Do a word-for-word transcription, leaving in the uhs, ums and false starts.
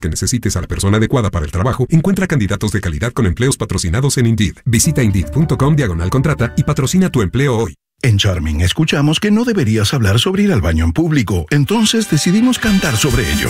Que necesites a la persona adecuada para el trabajo, encuentra candidatos de calidad con empleos patrocinados en Indeed. Visita Indeed.com diagonal contrata y patrocina tu empleo hoy. En Charming escuchamos que no deberías hablar sobre ir al baño en público, entonces decidimos cantar sobre ello.